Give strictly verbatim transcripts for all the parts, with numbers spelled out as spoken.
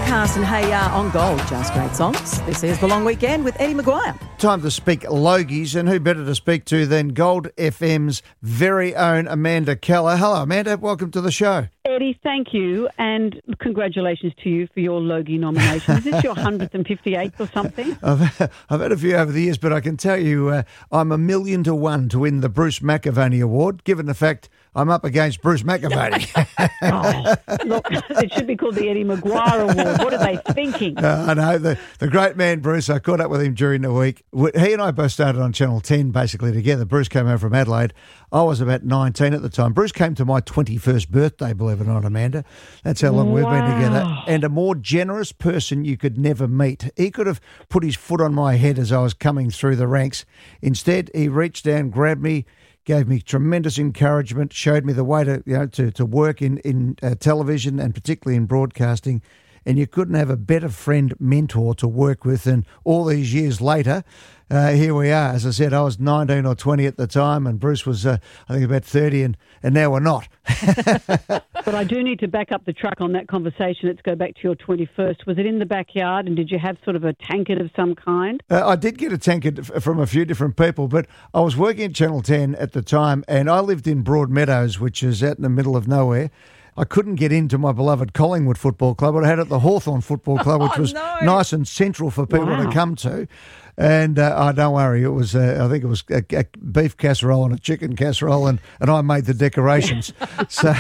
Carson Hey Ya on Gold. Just great songs. This is The Long Weekend with Eddie Maguire. Time to speak Logies, and who better to speak to than Gold F M's very own Amanda Keller. Hello, Amanda. Welcome to the show. Eddie, thank you, and congratulations to you for your Logie nomination. Is this your one hundred fifty-eighth or something? I've, I've had a few over the years, but I can tell you uh, I'm a million to one to win the Bruce McAvaney Award, given the fact I'm up against Bruce McAvaney. oh, look, it should be called the Eddie Maguire Award. What are they thinking? Uh, I know, the, the great man Bruce, I caught up with him during the week. He and I both started on Channel ten basically together. Bruce came over from Adelaide. I was about nineteen at the time. Bruce came to my twenty-first birthday, believe it or not, Amanda. That's how long wow. we've been together. And a more generous person you could never meet. He could have put his foot on my head as I was coming through the ranks. Instead, he reached down, grabbed me, gave me tremendous encouragement, showed me the way to you know to, to work in, in uh, television and particularly in broadcasting. And you couldn't have a better friend, mentor to work with. And all these years later, uh, here we are. As I said, I was nineteen or twenty at the time, and Bruce was, uh, I think, about thirty, and, and now we're not. But I do need to back up the truck on that conversation. Let's go back to your twenty-first. Was it in the backyard, and did you have sort of a tankard of some kind? Uh, I did get a tankard f- from a few different people, but I was working at Channel ten at the time, and I lived in Broadmeadows, which is out in the middle of nowhere. I couldn't get into my beloved Collingwood Football Club, but I had it at the Hawthorn Football Club, which oh, was no. nice and central for people wow. to come to. And uh, oh, don't worry, it was uh, I think it was a, a beef casserole and a chicken casserole, and, and I made the decorations. so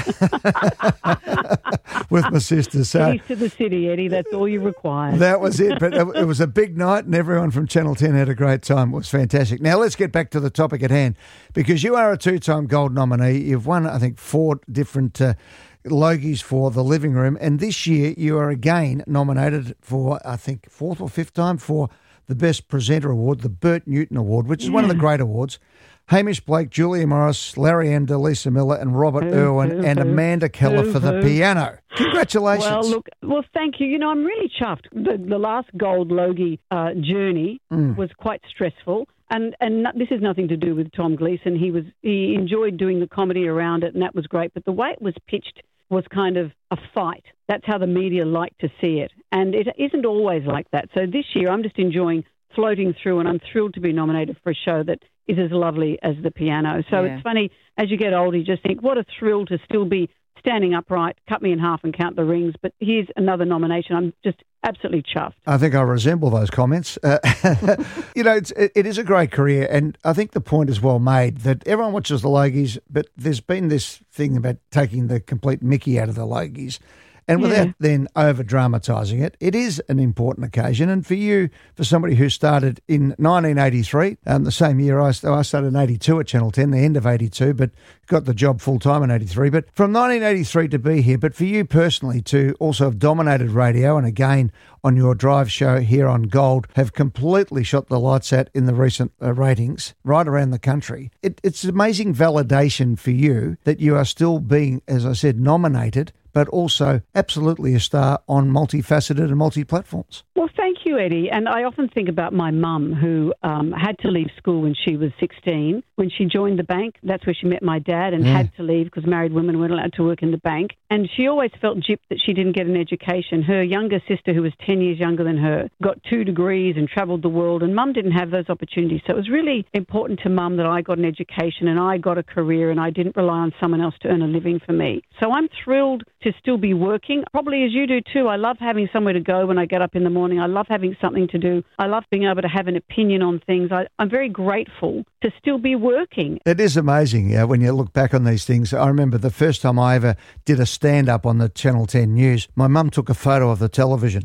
with my sisters. So East to the city, Eddie. That's all you require. that was it. But it, it was a big night, and everyone from Channel ten had a great time. It was fantastic. Now let's get back to the topic at hand, because you are a two-time Gold nominee. You've won, I think, four different Uh, Logies for the living room, and this year you are again nominated for, I think, fourth or fifth time for the Best Presenter Award, the Bert Newton Award, which is yeah. one of the great awards. Hamish Blake, Julia Morris, Larry Ender, Lisa Miller, and Robert ooh, Irwin, ooh, and ooh, Amanda Keller ooh, for the ooh. piano. Congratulations. Well, look, well, thank you. You know, I'm really chuffed. The, the last Gold Logie uh, journey Mm. was quite stressful. And and no, this is nothing to do with Tom Gleeson. He was he enjoyed doing the comedy around it, and that was great. But the way it was pitched was kind of a fight. That's how the media like to see it. And it isn't always like that. So this year I'm just enjoying floating through, and I'm thrilled to be nominated for a show that is as lovely as the piano. So Yeah. it's funny, as you get older, you just think, what a thrill to still be standing upright, cut me in half and count the rings. But here's another nomination. I'm just absolutely chuffed. I think I resemble those comments. Uh, you know, it's, it, it is a great career, and I think the point is well made that everyone watches the Logies, but there's been this thing about taking the complete mickey out of the Logies. And without Yeah. then over-dramatising it, it is an important occasion. And for you, for somebody who started in nineteen eighty-three, um, the same year I, I started in eighty-two at Channel ten, the end of eighty-two, but got the job full-time in eighty-three. But from nineteen eighty-three to be here, but for you personally to also have dominated radio, and again on your drive show here on Gold, have completely shot the lights out in the recent uh, ratings right around the country. It, it's amazing validation for you that you are still being, as I said, nominated, but also absolutely a star on multifaceted and multi-platforms. Well, thank you, Eddie. And I often think about my mum, who um, had to leave school when she was sixteen. When she joined the bank, that's where she met my dad, and Yeah. had to leave because married women weren't allowed to work in the bank. And she always felt gypped that she didn't get an education. Her younger sister, who was ten years younger than her, got two degrees and travelled the world, and Mum didn't have those opportunities. So it was really important to Mum that I got an education and I got a career, and I didn't rely on someone else to earn a living for me. So I'm thrilled to still be working, probably as you do too. I love having somewhere to go when I get up in the morning. I love having something to do. I love being able to have an opinion on things. I, I'm very grateful to still be working. It is amazing uh, when you look back on these things. I remember the first time I ever did a stand-up on the Channel ten News, my mum took a photo of the television.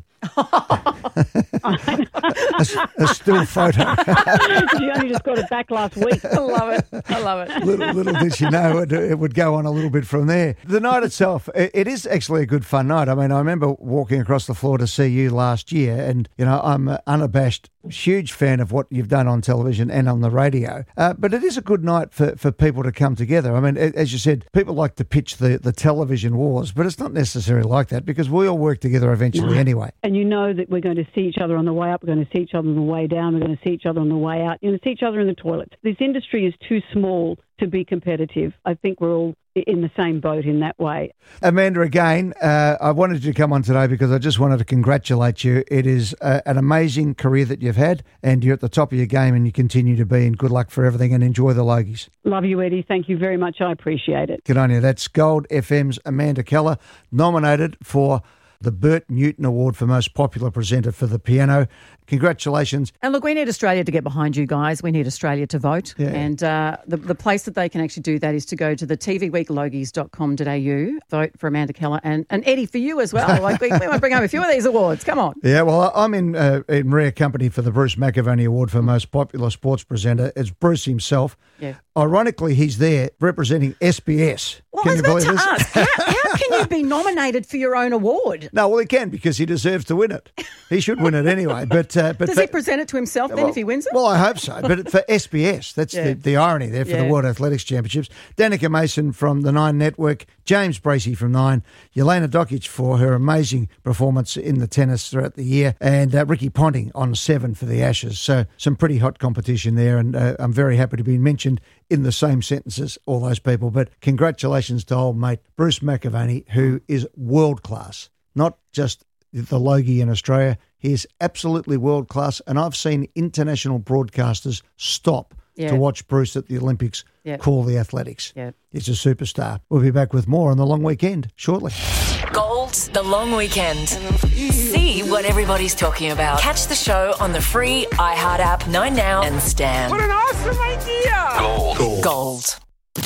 a, a still photo. She only just got it back last week. I love it. I love it. little, little did she know it, it would go on a little bit from there. The night itself, it, it is actually a good fun night. I mean, I remember walking across the floor to see you last year, and, you know, I'm an unabashed, huge fan of what you've done on television and on the radio. Uh, but it is a good night for, for people to come together. I mean, as you said, people like to pitch the, the television wars, but it's not necessarily like that because we all work together eventually No. anyway. And you know that we're going to to see each other on the way up, we're going to see each other on the way down, we're going to see each other on the way out, you're going to see each other in the toilets. This industry is too small to be competitive. I think we're all in the same boat in that way. Amanda, again, uh, I wanted you to come on today because I just wanted to congratulate you. It is uh, an amazing career that you've had, and you're at the top of your game, and you continue to be, and good luck for everything, and enjoy the Logies. Love you, Eddie. Thank you very much. I appreciate it. Good on you. That's Gold F M's Amanda Keller, nominated for the Bert Newton Award for Most Popular Presenter for the piano. Congratulations. And look, we need Australia to get behind you guys. We need Australia to vote. Yeah. And uh, the, the place that they can actually do that is to go to the t v week logies dot com dot a u, vote for Amanda Keller, and, and Eddie, for you as well. Like we, we might bring home a few of these awards. Come on. Yeah, well, I'm in uh, in rare company for the Bruce McAvaney Award for Most Popular Sports Presenter. It's Bruce himself. Yeah. Ironically, he's there representing S B S. Well, Can I you was believe about to this? ask, how, how can you be nominated for your own award? No, well, he can because he deserves to win it. He should win it anyway. But uh, but Does for, he present it to himself then well, if he wins it? Well, I hope so. But for S B S, that's Yeah. the, the irony there for Yeah. the World Athletics Championships. Danica Mason from the Nine Network, James Bracey from Nine, Jelena Dokic for her amazing performance in the tennis throughout the year, and uh, Ricky Ponting on Seven for the Ashes. So some pretty hot competition there, and uh, I'm very happy to be mentioned in the same sentences, all those people. But congratulations to old mate Bruce McAvaney, who is world class, not just the Logie in Australia. He is absolutely world class, and I've seen international broadcasters stop Yeah. to watch Bruce at the Olympics Yeah. call the athletics. Yeah. He's a superstar. We'll be back with more on the long weekend shortly. Gold, the long weekend. See what everybody's talking about. Catch the show on the free iHeart app, Nine Now, and Stan. What an awesome idea! Gold. Gold. Gold.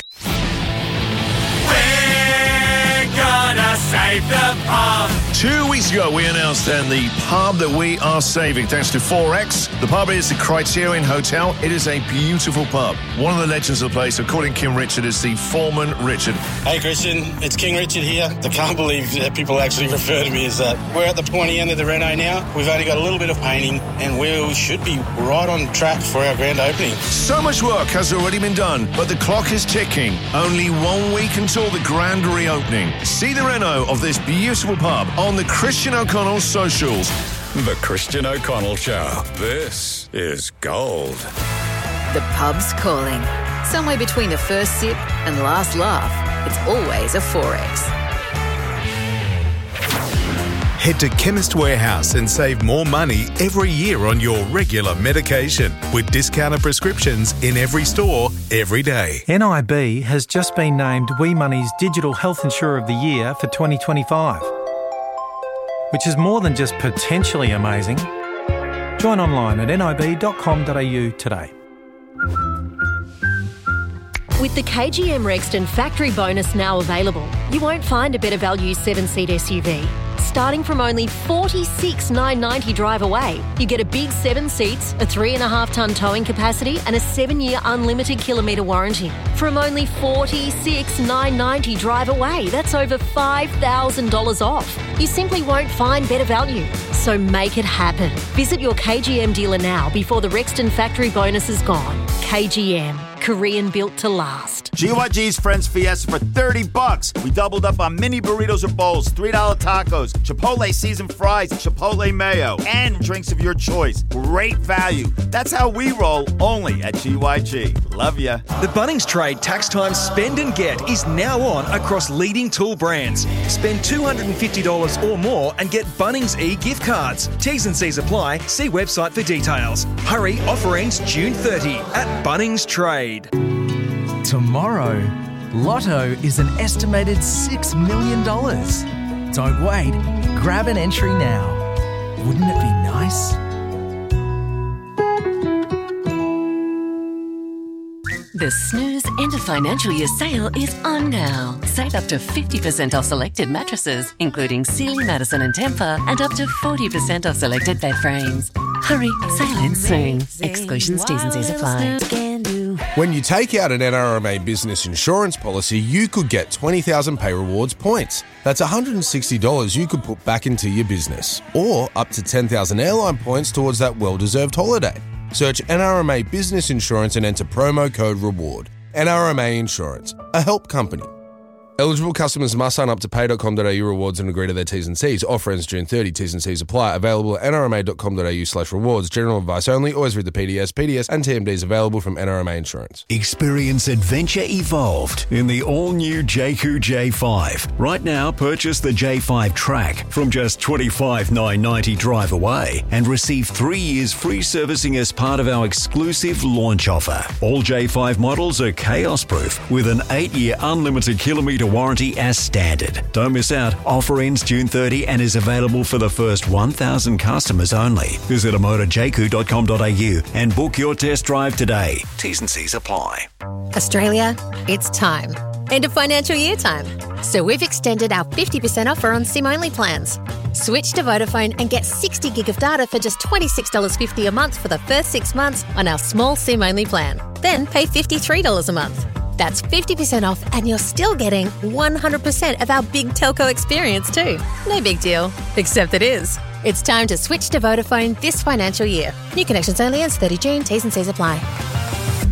We're gonna save the pub. Two weeks ago, we announced then the pub that we are saving thanks to four X. The pub is the Criterion Hotel. It is a beautiful pub. One of the legends of the place, according to Kim Richard, is the Foreman Richard. Hey Christian, it's King Richard here. I can't believe that people actually refer to me as that. We're at the pointy end of the reno now. We've only got a little bit of painting and we should be right on track for our grand opening. So much work has already been done, but the clock is ticking. Only one week until the grand reopening. See the reno of this beautiful pub on the Christian O'Connell socials. The Christian O'Connell Show. This is Gold. The pub's calling. Somewhere between the first sip and last laugh, it's always a four X. Head to Chemist Warehouse and save more money every year on your regular medication with discounted prescriptions in every store, every day. N I B has just been named We Money's Digital Health Insurer of the Year for twenty twenty-five, which is more than just potentially amazing. Join online at n i b dot com dot a u today. With the K G M Rexton factory bonus now available, you won't find a better value seven-seat S U V. Starting from only forty-six thousand nine hundred ninety dollars drive away, you get a big seven seats, a three and a half tonne towing capacity and a seven-year unlimited kilometre warranty. From only forty-six thousand nine hundred ninety dollars drive away, that's over five thousand dollars off. You simply won't find better value. So make it happen. Visit your K G M dealer now before the Rexton factory bonus is gone. K G M. Korean built to last. G Y G's Friends Fiesta for thirty bucks. We doubled up on mini burritos or bowls, three dollar tacos, Chipotle seasoned fries, Chipotle mayo, and drinks of your choice. Great value. That's how we roll, only at G Y G. Love ya. The Bunnings Trade Tax Time Spend and Get is now on across leading tool brands. Spend two hundred fifty dollars or more and get Bunnings e-gift cards. T's and C's apply. See website for details. Hurry, offer ends June thirtieth at Bunnings Trade. Tomorrow, Lotto is an estimated six million dollars. Don't wait, grab an entry now. Wouldn't it be nice? The Snooze End of Financial Year sale is on now. Save up to fifty percent off selected mattresses, including Sealy, Madison and Tempur, and up to forty percent off selected bed frames. Hurry, sale ends soon. Exclusions, T's and C's apply. When you take out an N R M A business insurance policy, you could get twenty thousand Pay Rewards points. That's one hundred sixty dollars you could put back into your business, or up to ten thousand airline points towards that well-deserved holiday. Search N R M A Business Insurance and enter promo code REWARD. N R M A Insurance, a help company. Eligible customers must sign up to pay dot com dot a u rewards and agree to their T's and C's. Offer ends June thirtieth. T's and C's apply. Available at n r m a dot com dot a u slash rewards. General advice only. Always read the P D S. P D S and T M Ds available from N R M A Insurance. Experience adventure evolved in the all-new J Q J five. Right now, purchase the J five Track from just twenty-five thousand nine hundred ninety dollars drive away and receive three years free servicing as part of our exclusive launch offer. All J five models are chaos-proof with an eight-year unlimited kilometre warranty as standard. Don't miss out. Offer ends June thirtieth and is available for the first one thousand customers only. Visit a motor j q dot com dot a u and book your test drive today. T's and C's apply. Australia, it's time. End of financial year time. So we've extended our fifty percent offer on SIM-only plans. Switch to Vodafone and get sixty gig of data for just twenty-six dollars fifty a month for the first six months on our small SIM-only plan. Then pay fifty-three dollars a month. That's fifty percent off and you're still getting one hundred percent of our big telco experience too. No big deal, except it is. It's time to switch to Vodafone this financial year. New connections only ends thirtieth of June. T's and C's apply.